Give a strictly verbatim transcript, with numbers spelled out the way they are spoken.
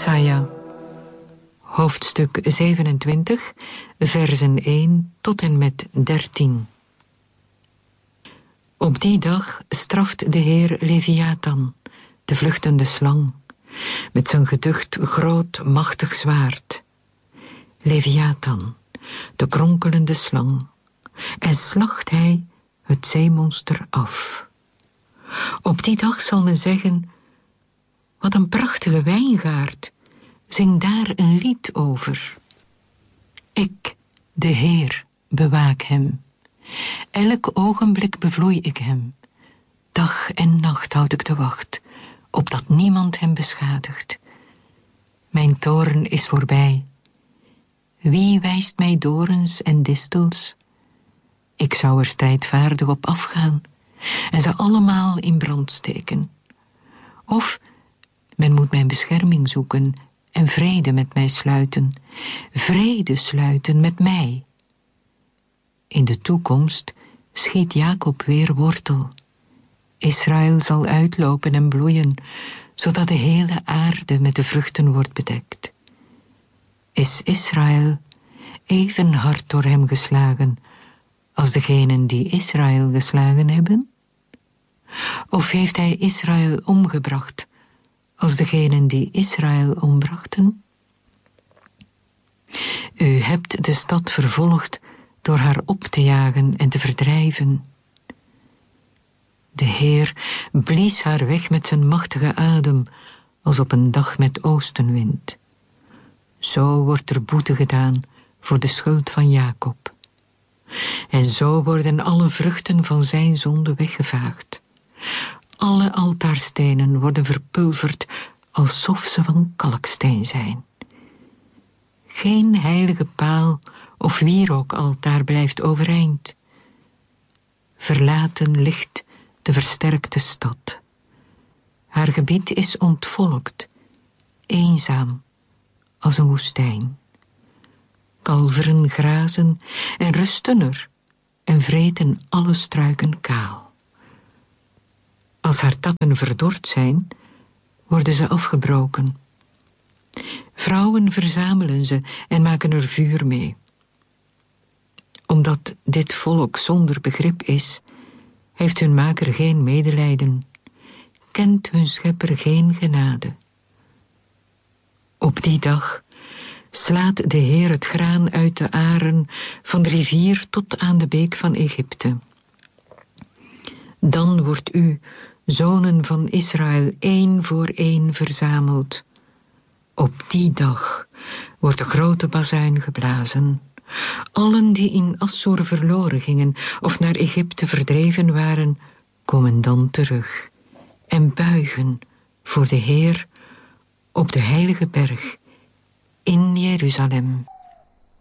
Jesaja, hoofdstuk zevenentwintig, versen één tot en met dertien. Op die dag straft de Heer Leviathan, de vluchtende slang, met zijn geducht groot machtig zwaard. Leviathan, de kronkelende slang, en slacht hij het zeemonster af. Op die dag zal men zeggen: wat een prachtige wijngaard, zing daar een lied over. Ik, de Heer, bewaak hem. Elk ogenblik bevloei ik hem. Dag en nacht houd ik de wacht, opdat niemand hem beschadigt. Mijn toorn is voorbij. Wie wijst mij dorens en distels? Ik zou er strijdvaardig op afgaan en ze allemaal in brand steken. Of men moet mijn bescherming zoeken en vrede met mij sluiten, vrede sluiten met mij. In de toekomst schiet Jacob weer wortel. Israël zal uitlopen en bloeien, zodat de hele aarde met de vruchten wordt bedekt. Is Israël even hard door hem geslagen als degenen die Israël geslagen hebben? Of heeft hij Israël omgebracht als degenen die Israël ombrachten? U hebt de stad vervolgd door haar op te jagen en te verdrijven. De Heer blies haar weg met zijn machtige adem, als op een dag met oostenwind. Zo wordt er boete gedaan voor de schuld van Jacob. En zo worden alle vruchten van zijn zonde weggevaagd. Alle altaarstenen worden verpulverd alsof ze van kalksteen zijn. Geen heilige paal of wierookaltaar blijft overeind. Verlaten ligt de versterkte stad. Haar gebied is ontvolkt, eenzaam als een woestijn. Kalveren grazen en rusten er en vreten alle struiken kaal. Als haar takken verdord zijn, worden ze afgebroken. Vrouwen verzamelen ze en maken er vuur mee. Omdat dit volk zonder begrip is, heeft hun maker geen medelijden, kent hun schepper geen genade. Op die dag slaat de Heer het graan uit de aren, van de rivier tot aan de beek van Egypte. Dan wordt u, zonen van Israël, één voor één verzameld. Op die dag wordt de grote bazuin geblazen. Allen die in Assur verloren gingen of naar Egypte verdreven waren, komen dan terug en buigen voor de Heer op de heilige berg in Jeruzalem.